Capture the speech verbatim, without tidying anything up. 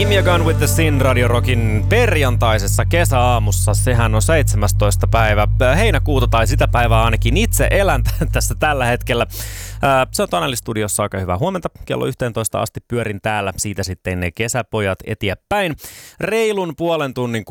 Amy Gone with the Sin Radio Rockin perjantaisessa kesäaamussa. Sehän on seitsemästoista päivä heinäkuuta, tai sitä päivää ainakin itse elän tässä tällä hetkellä. Se on Taneli-studiossa aika hyvää huomenta. Kello yhteentoista asti pyörin täällä. Siitä sitten ne kesäpojat eteenpäin. Reilun puolen tunnin